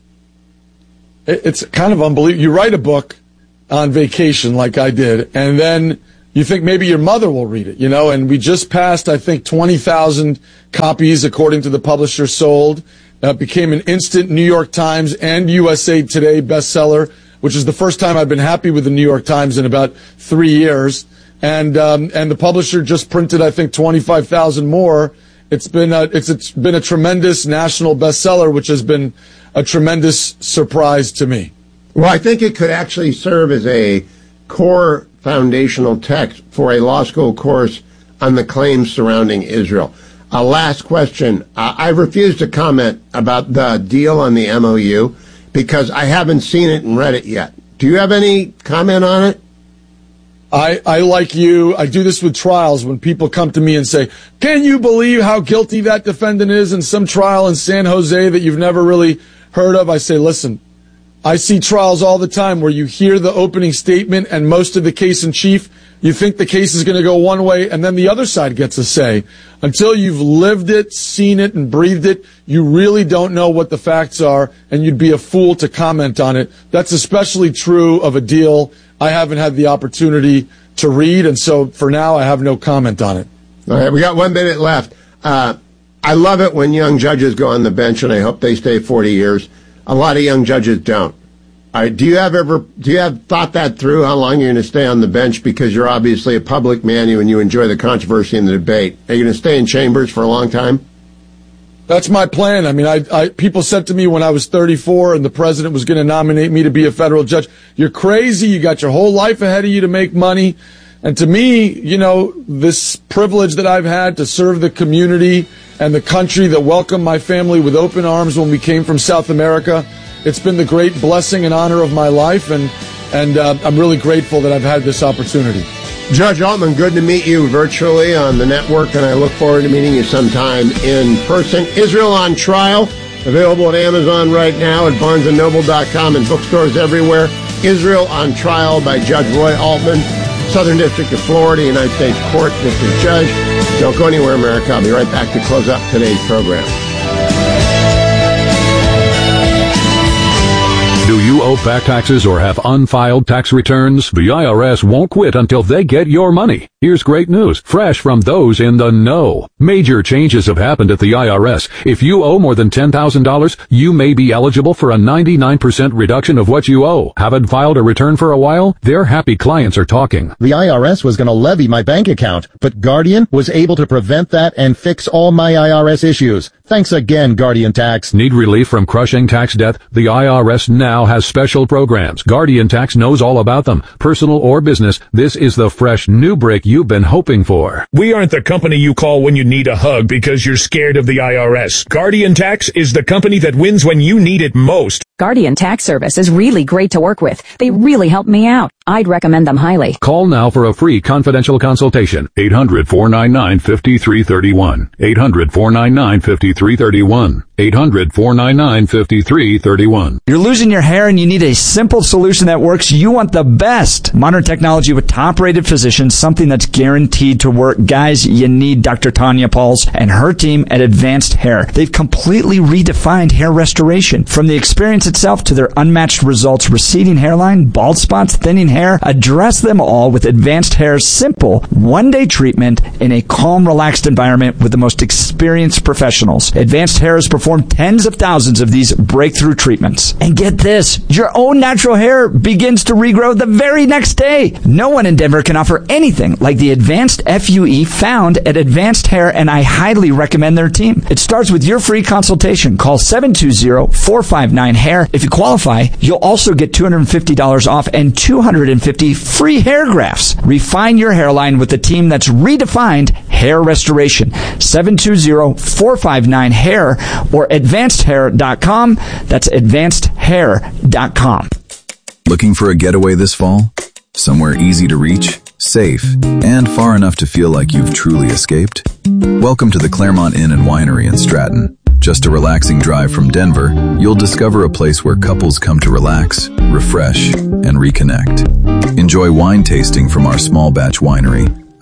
It's kind of unbelievable. You write a book on vacation like I did, and then you think maybe your mother will read it, you know, and we just passed, I think, twenty thousand copies according to the publisher sold. Uh, became an instant New York Times and U S A Today bestseller, which is the first time I've been happy with the New York Times in about three years. And um, and the publisher just printed, I think, twenty-five thousand more. It's been a, it's, it's been a tremendous national bestseller, which has been a tremendous surprise to me. Well, I think it could actually serve as a core foundational text for a law school course on the claims surrounding Israel. Uh, last question. Uh, I refuse to comment about the deal on the M O U because I haven't seen it and read it yet. Do you have any comment on it? I, I, like you, I do this with trials when people come to me and say, can you believe how guilty that defendant is in some trial in San Jose that you've never really heard of? I say, listen, I see trials all the time where you hear the opening statement and most of the case in chief, you think the case is going to go one way, and then the other side gets a say. Until you've lived it, seen it, and breathed it, you really don't know what the facts are, and you'd be a fool to comment on it. That's especially true of a deal I haven't had the opportunity to read, and so for now I have no comment on it. All right, we got one minute left. Uh, I love it when young judges go on the bench, and I hope they stay forty years. A lot of young judges don't. All right, do you have ever do you have thought that through, how long you're going to stay on the bench, because you're obviously a public man and you enjoy the controversy and the debate? Are you going to stay in chambers for a long time? That's my plan. I mean, I, I people said to me when I was thirty-four and the president was going to nominate me to be a federal judge, you're crazy. You got your whole life ahead of you to make money. And to me, you know, this privilege that I've had to serve the community and the country that welcomed my family with open arms when we came from South America, it's been the great blessing and honor of my life, and and uh, I'm really grateful that I've had this opportunity. Judge Altman, good to meet you virtually on the network, and I look forward to meeting you sometime in person. Israel on Trial, available at Amazon right now, at barnes and noble dot com, and bookstores everywhere. Israel on Trial by Judge Roy Altman, Southern District of Florida, United States Court, District Judge. Don't go anywhere, America. I'll be right back to close up today's program. Do you owe back taxes or have unfiled tax returns? The I R S won't quit until they get your money. Here's great news, fresh from those in the know. Major changes have happened at the I R S. If you owe more than ten thousand dollars, you may be eligible for a ninety-nine percent reduction of what you owe. Haven't filed a return for a while? Their happy clients are talking. The I R S was going to levy my bank account, but Guardian was able to prevent that and fix all my I R S issues. Thanks again, Guardian Tax. Need relief from crushing tax debt? The I R S now has special programs. Guardian Tax knows all about them. Personal or business, this is the fresh new break you've been hoping for. We aren't the company you call when you need a hug because you're scared of the I R S. Guardian Tax is the company that wins when you need it most. Guardian Tax Service is really great to work with. They really help me out. I'd recommend them highly. Call now for a free confidential consultation. eight hundred, four nine nine, five three three one. eight hundred, four nine nine, five three three one. eight hundred, four nine nine, five three three one. You're losing your hair and you need a simple solution that works. You want the best. Modern technology with top-rated physicians, something that's guaranteed to work. Guys, you need Doctor Tanya Pauls and her team at Advanced Hair. They've completely redefined hair restoration. From the experience itself to their unmatched results, receding hairline, bald spots, thinning hair, address them all with Advanced Hair's simple one-day treatment in a calm, relaxed environment with the most experienced professionals. Advanced Hair has performed tens of thousands of these breakthrough treatments. And get this, your own natural hair begins to regrow the very next day. No one in Denver can offer anything like the Advanced F U E found at Advanced Hair, and I highly recommend their team. It starts with your free consultation. Call seven two zero, four five nine, hair. If you qualify, you'll also get two hundred fifty dollars off and two hundred fifty free hair grafts. Refine your hairline with a team that's redefined hair restoration. seven two zero, four five nine, hair or advanced hair dot com. That's advanced hair dot com. Looking for a getaway this fall? Somewhere easy to reach, safe, and far enough to feel like you've truly escaped? Welcome to the Claremont Inn and Winery in Stratton. Just a relaxing drive from Denver, you'll discover a place where couples come to relax, refresh, and reconnect. Enjoy wine tasting from our small batch winery,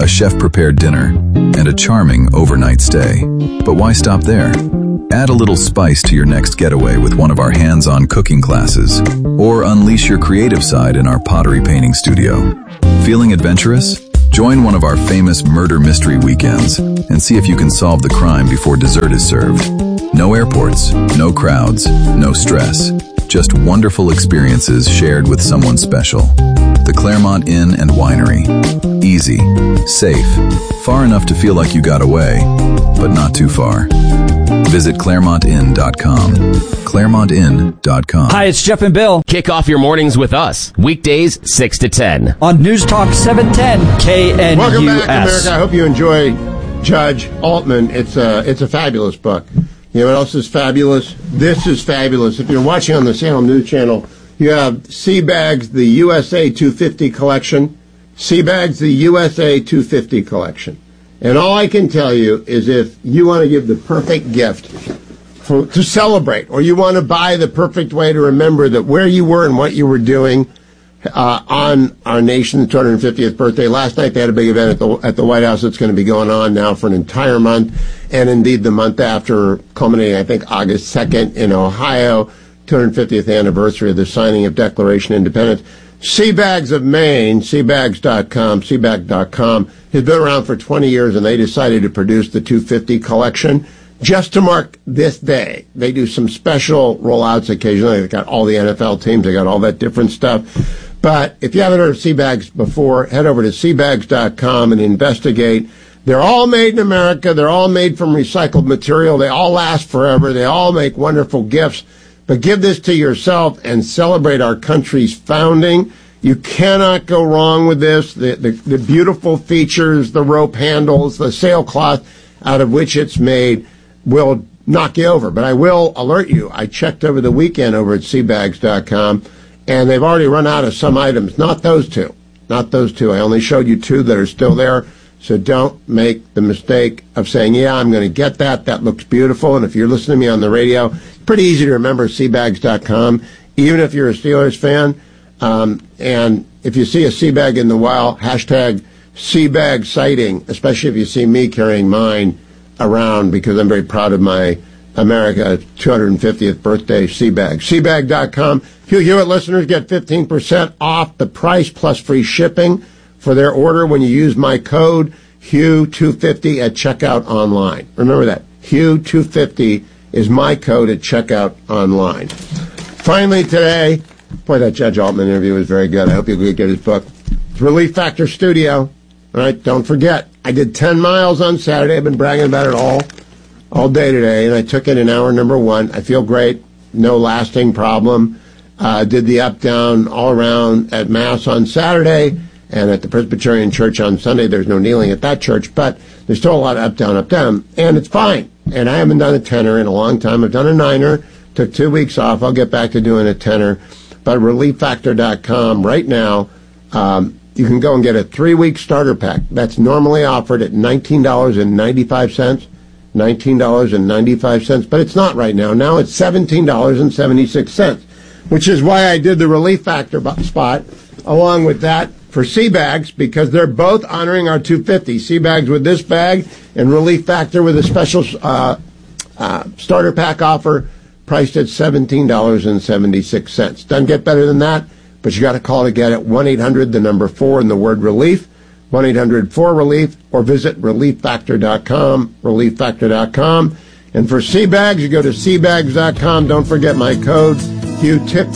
a chef-prepared dinner, and a charming overnight stay. But why stop there? Add a little spice to your next getaway with one of our hands-on cooking classes, or unleash your creative side in our pottery painting studio. Feeling adventurous? Join one of our famous murder mystery weekends and see if you can solve the crime before dessert is served. No airports, no crowds, no stress. Just wonderful experiences shared with someone special. The Claremont Inn and Winery. Easy, safe, far enough to feel like you got away, but not too far. Visit Claremont Inn dot com. Claremont Inn dot com. Hi, it's Jeff and Bill. Kick off your mornings with us. Weekdays, six to ten. On News Talk seven ten K N U S. Welcome back, America. I hope you enjoy Judge Altman. It's a, it's a fabulous book. You know what else is fabulous? This is fabulous. If you're watching on the Salem News Channel, you have Seabags, the U S A two fifty collection. Seabags, the U S A two fifty collection. And all I can tell you is if you want to give the perfect gift for, to celebrate, or you want to buy the perfect way to remember that where you were and what you were doing uh, on our nation's two hundred fiftieth birthday. Last night they had a big event at the, at the White House that's going to be going on now for an entire month, and indeed the month after, culminating, I think, August second in Ohio, two hundred fiftieth anniversary of the signing of Declaration of Independence. Seabags of Maine, seabags dot com, seabag dot com, has been around for twenty years, and they decided to produce the two fifty collection just to mark this day. They do some special rollouts occasionally. They've got all the N F L teams. They got all that different stuff. But if you haven't heard of Seabags before, head over to seabags dot com and investigate. They're all made in America. They're all made from recycled material. They all last forever. They all make wonderful gifts. But give this to yourself and celebrate our country's founding. You cannot go wrong with this. The, the, the beautiful features, the rope handles, the sailcloth out of which it's made will knock you over. But I will alert you, I checked over the weekend over at seabags dot com, and they've already run out of some items. Not those two. Not those two. I only showed you two that are still there. So don't make the mistake of saying, yeah, I'm going to get that. That looks beautiful. And if you're listening to me on the radio, pretty easy to remember seabags dot com, even if you're a Steelers fan. Um, and if you see a Seabag in the wild, hashtag Seabag sighting, especially if you see me carrying mine around, because I'm very proud of my America two hundred fiftieth birthday Seabag. Seabag dot com. Hugh Hewitt listeners get fifteen percent off the price plus free shipping for their order when you use my code Hugh two fifty at checkout online. Remember that. Hugh two fifty is my code at checkout online. Finally today, boy, that Judge Altman interview was very good. I hope you'll get his book. It's Relief Factor Studio. All right, don't forget, I did ten miles on Saturday. I've been bragging about it all, all day today, and I took it in hour number one. I feel great. No lasting problem. Uh, did the up-down all around at Mass on Saturday, and at the Presbyterian Church on Sunday. There's no kneeling at that church, but there's still a lot of up-down, up-down, and it's fine. And I haven't done a tenner in a long time. I've done a niner, took two weeks off. I'll get back to doing a tenner. But relief factor dot com right now, um, you can go and get a three-week starter pack. That's normally offered at nineteen dollars and ninety-five cents. nineteen dollars and ninety-five cents, but it's not right now. Now it's seventeen dollars and seventy-six cents, which is why I did the Relief Factor spot along with that for Seabags, because they're both honoring our two fifty. Seabags with this bag and Relief Factor with a special uh, uh, starter pack offer priced at seventeen dollars and seventy-six cents. Doesn't get better than that, but you got to call to get it. one eight hundred, the number four, and the word relief. one eight hundred four relief, or visit relief factor dot com, relief factor dot com. And for Seabags, you go to seabags dot com. Don't forget my code, Hugh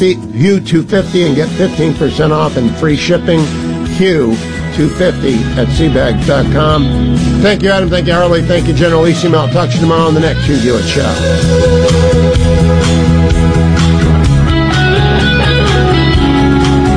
two fifty, and get fifteen percent off and free shipping. Hugh two fifty at seabags dot com. Thank you, Adam. Thank you, Harley. Thank you, Generalissimo. I'll talk to you tomorrow on the next Hugh Hewitt Show.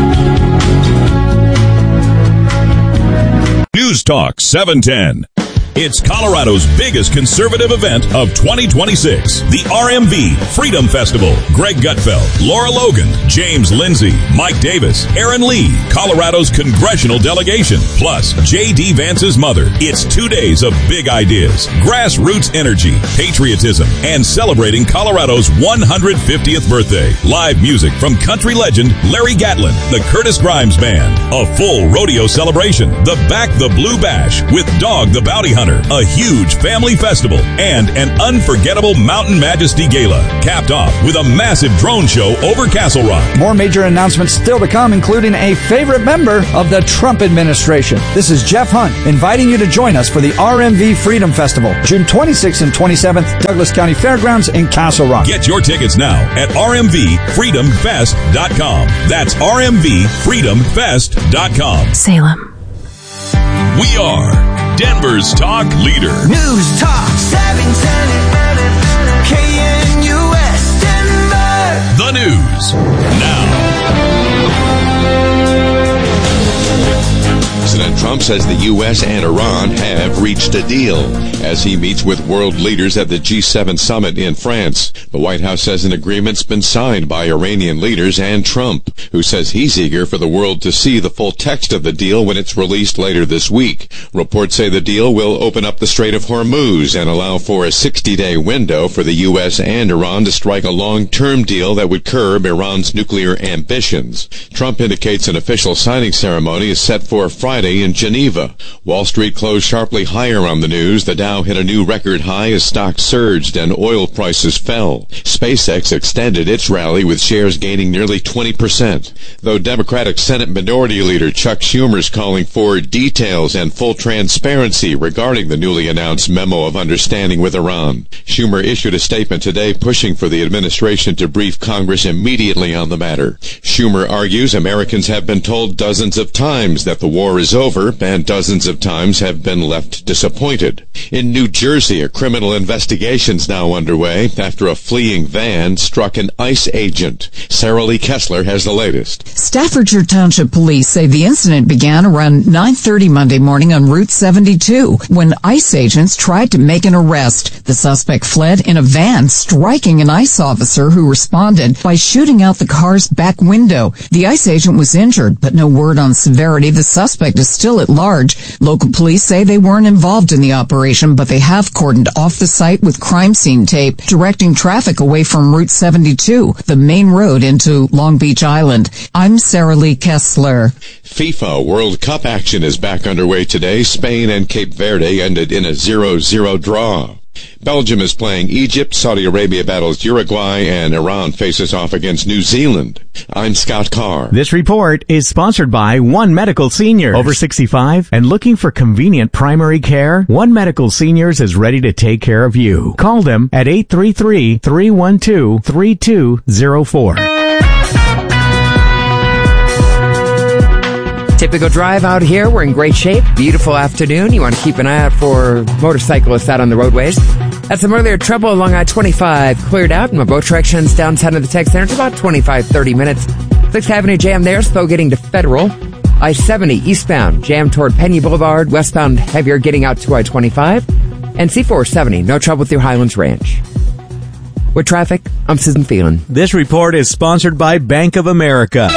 News Talk seven ten. It's Colorado's biggest conservative event of twenty twenty-six, the R M V Freedom Festival. Greg Gutfeld, Laura Logan, James Lindsay, Mike Davis, Aaron Lee, Colorado's congressional delegation, plus J D. Vance's mother. It's two days of big ideas, grassroots energy, patriotism, and celebrating Colorado's one hundred fiftieth birthday. Live music from country legend Larry Gatlin, the Curtis Grimes Band, a full rodeo celebration, the Back the Blue Bash with Dog the Bounty Hunter, a huge family festival, and an unforgettable Mountain Majesty Gala, capped off with a massive drone show over Castle Rock. More major announcements still to come, including a favorite member of the Trump administration. This is Jeff Hunt, inviting you to join us for the R M V Freedom Festival, June twenty-sixth and twenty-seventh, Douglas County Fairgrounds in Castle Rock. Get your tickets now at r m v freedom fest dot com. That's r m v freedom fest dot com. Salem. We are Denver's talk leader. News Talk seven ten K N U S Denver. The news now. President Trump says the U S and Iran have reached a deal as he meets with world leaders at the G seven summit in France. The White House says an agreement's been signed by Iranian leaders and Trump, who says he's eager for the world to see the full text of the deal when it's released later this week. Reports say the deal will open up the Strait of Hormuz and allow for a sixty-day window for the U S and Iran to strike a long-term deal that would curb Iran's nuclear ambitions. Trump indicates an official signing ceremony is set for Friday in Geneva. Wall Street closed sharply higher on the news. The Dow hit a new record high as stocks surged and oil prices fell. SpaceX extended its rally with shares gaining nearly twenty percent. Though Democratic Senate Minority Leader Chuck Schumer's calling for details and full transparency regarding the newly announced memo of understanding with Iran. Schumer issued a statement today pushing for the administration to brief Congress immediately on the matter. Schumer argues Americans have been told dozens of times that the war is over, and dozens of times have been left disappointed. In New Jersey, a criminal investigation's now underway after a fleeing van struck an ICE agent. Sarah Lee Kessler has the latest. Staffordshire Township Police say the incident began around nine thirty Monday morning on Route seventy-two when ICE agents tried to make an arrest. The suspect fled in a van, striking an ICE officer who responded by shooting out the car's back window. The ICE agent was injured, but no word on severity. The suspect is still at large. Local police say they weren't involved in the operation, but they have cordoned off the site with crime scene tape, directing traffic away from Route seventy-two, the main road into Long Beach Island. I'm Sarah Lee Kessler. FIFA World Cup action is back underway today. Spain and Cape Verde ended in a zero zero draw. Belgium is playing Egypt, Saudi Arabia battles Uruguay, and Iran faces off against New Zealand. I'm Scott Carr. This report is sponsored by One Medical Seniors. Over sixty-five and looking for convenient primary care? One Medical Seniors is ready to take care of you. Call them at eight three three, three one two, three two zero four. Typical drive out here. We're in great shape. Beautiful afternoon. You want to keep an eye out for motorcyclists out on the roadways. Had some earlier trouble along I twenty-five. Cleared out in both directions downside of the tech center. It's about twenty-five, thirty minutes. sixth Avenue jam there. Slow getting to Federal. I seventy eastbound. Jam toward Pena Boulevard. Westbound heavier getting out to I twenty-five. And C four seventy. No trouble through Highlands Ranch. With traffic, I'm Susan Phelan. This report is sponsored by Bank of America.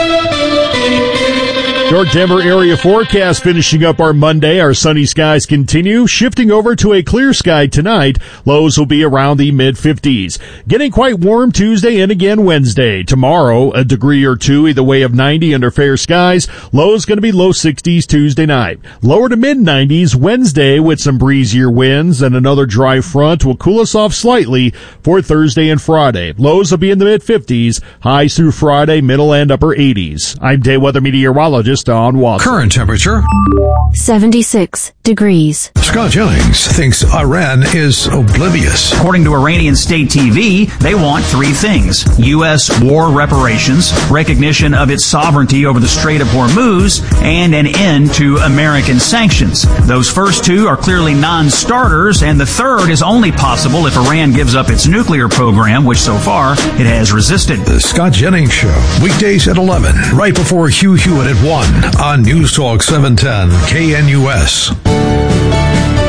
Your Denver area forecast finishing up our Monday. Our sunny skies continue, shifting over to a clear sky tonight. Lows will be around the mid fifties. Getting quite warm Tuesday and again Wednesday. Tomorrow, a degree or two either way of ninety under fair skies. Lows going to be low sixties Tuesday night. Lower to mid nineties Wednesday with some breezier winds, and another dry front will cool us off slightly for Thursday and Friday. Lows will be in the mid fifties. Highs through Friday, middle and upper eighties. I'm day weather meteorologist Don Watson. Current temperature seventy-six degrees. Scott Jennings thinks Iran is oblivious. According to Iranian state T V, they want three things: U S war reparations, recognition of its sovereignty over the Strait of Hormuz, and an end to American sanctions. Those first two are clearly non-starters, and the third is only possible if Iran gives up its nuclear program, which so far it has resisted. The Scott Jennings Show, weekdays at eleven, right before Hugh Hewitt at one on News Talk seven ten K N U S.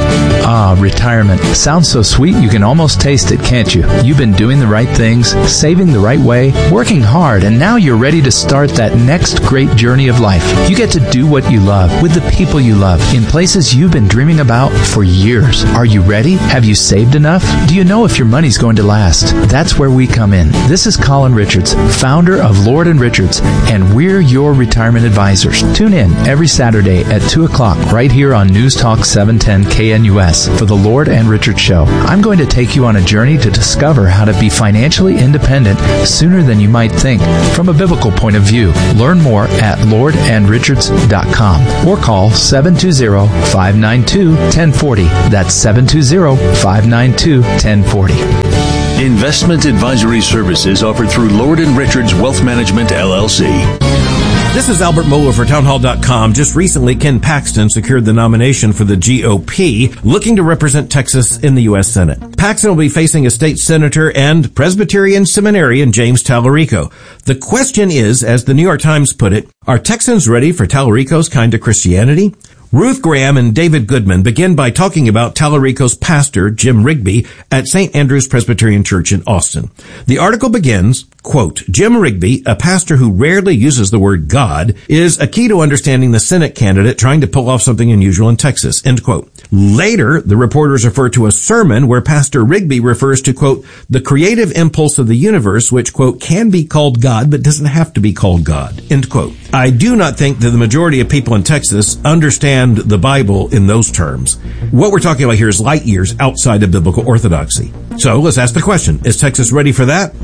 Ah, retirement. Sounds so sweet you can almost taste it, can't you? You've been doing the right things, saving the right way, working hard, and now you're ready to start that next great journey of life. You get to do what you love, with the people you love, in places you've been dreaming about for years. Are you ready? Have you saved enough? Do you know if your money's going to last? That's where we come in. This is Colin Richards, founder of Lord and Richards, and we're your retirement advisors. Tune in every Saturday at two o'clock right here on News Talk seven ten K N U S for the Lord and Richards Show. I'm going to take you on a journey to discover how to be financially independent sooner than you might think from a biblical point of view. Learn more at lord and richards dot com or call seven two zero, five nine two, one zero four zero. That's seven two zero, five nine two, one zero four zero. Investment advisory services offered through Lord and Richards Wealth Management, L L C. This is Albert Mohler for townhall dot com. Just recently, Ken Paxton secured the nomination for the G O P, looking to represent Texas in the U S Senate. Paxton will be facing a state senator and Presbyterian seminarian James Tallarico. The question is, as the New York Times put it, are Texans ready for Tallarico's kind of Christianity? Ruth Graham and David Goodman begin by talking about Tallarico's pastor, Jim Rigby, at Saint Andrew's Presbyterian Church in Austin. The article begins, quote, Jim Rigby, a pastor who rarely uses the word God, is a key to understanding the Senate candidate trying to pull off something unusual in Texas, end quote. Later, the reporters refer to a sermon where Pastor Rigby refers to, quote, the creative impulse of the universe, which, quote, can be called God, but doesn't have to be called God, end quote. I do not think that the majority of people in Texas understand the Bible in those terms. What we're talking about here is light years outside of biblical orthodoxy. So let's ask the question, is Texas ready for that?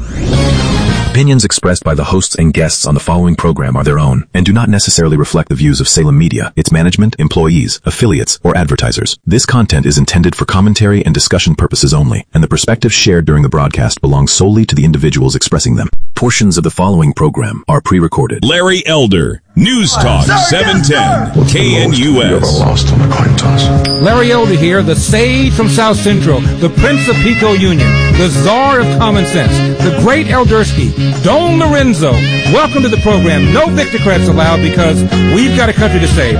Opinions expressed by the hosts and guests on the following program are their own and do not necessarily reflect the views of Salem Media, its management, employees, affiliates, or advertisers. This content is intended for commentary and discussion purposes only, and the perspectives shared during the broadcast belong solely to the individuals expressing them. Portions of the following program are pre-recorded. Larry Elder, News Talk seven ten K N U S. Lost on the coin toss. Larry Elder here, the sage from South Central, the Prince of Pico Union, the czar of common sense, the great Eldersky, Don Lorenzo. Welcome to the program. No Victocrats allowed because we've got a country to save.